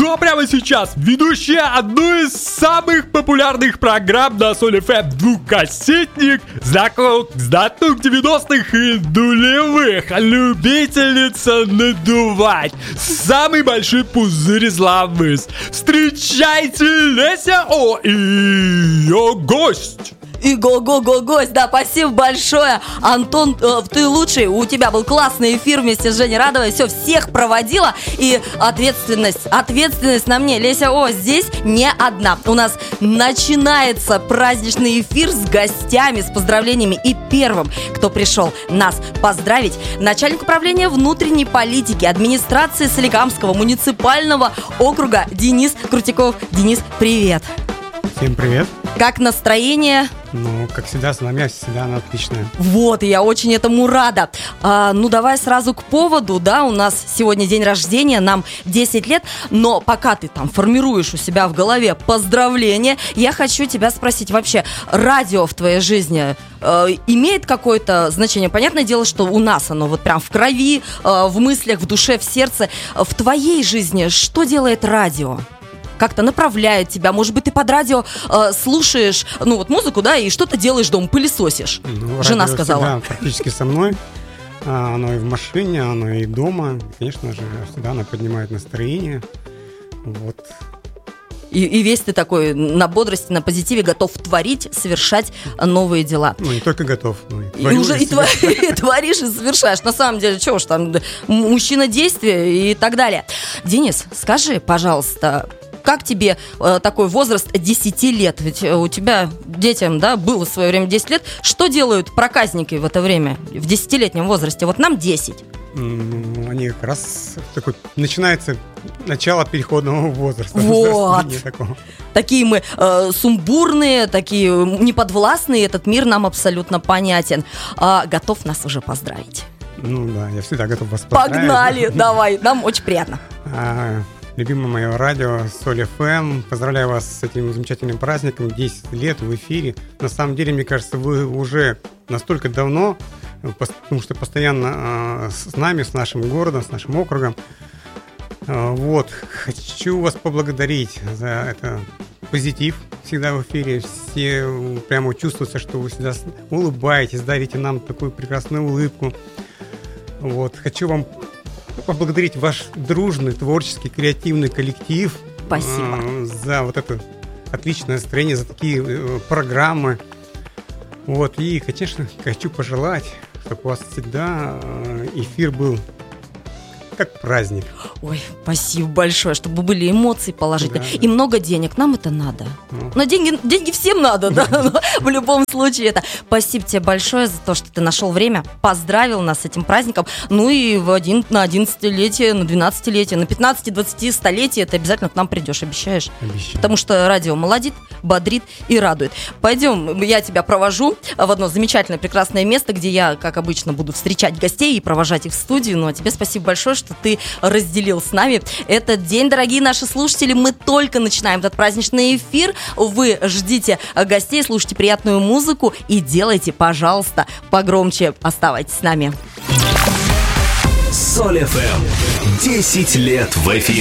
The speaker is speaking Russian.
Ну а прямо сейчас ведущая одной из самых популярных программ на Соль ФМ «Двухкассетник», знаток 90-х и нулевых, любительница надувать самый большой пузырь из лавыс. Встречайте Леся О и ее гость. И гость, да, спасибо большое. Антон, ты лучший, у тебя был классный эфир вместе с Женей Радовой. Все, всех проводила. И ответственность на мне. Леся О здесь не одна. У нас начинается праздничный эфир с гостями, с поздравлениями. И первым, кто пришел нас поздравить, начальник управления внутренней политики администрации Соликамского муниципального округа Денис Крутиков. Денис, привет. Всем привет. Как настроение? Ну, как всегда, с нами всегда она отличная. Вот, я очень этому рада. Ну, давай сразу к поводу, да, у нас сегодня день рождения, нам 10 лет, но пока ты там формируешь у себя в голове поздравления, я хочу тебя спросить, вообще, радио в твоей жизни имеет какое-то значение? Понятное дело, что у нас оно вот прям в крови, в мыслях, в душе, в сердце. В твоей жизни что делает радио? Как-то направляет тебя, может быть, ты под радио слушаешь, ну вот музыку, да, и что-то делаешь дома, пылесосишь. Жена сказала. Да, практически со мной. Оно и в машине, оно и дома. Конечно же, всегда оно поднимает настроение. Вот. И весь ты такой на бодрости, на позитиве, готов творить, совершать новые дела. Ну, не только готов, но и уже и творишь, и совершаешь. На самом деле, чего уж там, мужчина действия и так далее. Денис, скажи, пожалуйста, как тебе такой возраст 10 лет? Ведь у тебя детям, да, было в свое время 10 лет. Что делают проказники в это время, в 10-летнем возрасте? Вот нам 10. Они как раз такой, начинается начало переходного возраста. Вот. Такие мы сумбурные, такие неподвластные. Этот мир нам абсолютно понятен. Готов нас уже поздравить? Ну да, я всегда готов вас поздравить. Погнали, давай, нам очень приятно. Любимое мое радио Соль ФМ. Поздравляю вас с этим замечательным праздником. 10 лет в эфире. На самом деле, мне кажется, вы уже настолько давно, потому что постоянно с нами, с нашим городом, с нашим округом. Вот. Хочу вас поблагодарить за это позитив всегда в эфире. Все прямо чувствуется, что вы всегда улыбаетесь, дарите нам такую прекрасную улыбку. Вот. Хочу вам поблагодарить ваш дружный, творческий, креативный коллектив. Спасибо. За вот это отличное настроение, за такие программы. Вот. И, конечно, хочу пожелать, чтобы у вас всегда эфир был как праздник. Ой, спасибо большое, чтобы были эмоции положительные. Да, и много денег, нам это надо. Но деньги всем надо, да? Но в любом случае это. Спасибо тебе большое за то, что ты нашел время, поздравил нас с этим праздником. Ну и на 11-летие, на 12-летие, на 15-20 столетие ты обязательно к нам придешь, обещаешь? Обещаю. Потому что радио молодит, бодрит и радует. Пойдем, я тебя провожу в одно замечательное, прекрасное место, где я, как обычно, буду встречать гостей и провожать их в студию. Ну а тебе спасибо большое, что ты разделил с нами этот день. Дорогие наши слушатели, мы только начинаем этот праздничный эфир. Вы ждите гостей, слушайте приятную музыку и делайте, пожалуйста, погромче. Оставайтесь с нами. Соль ФМ. 10 лет в эфире.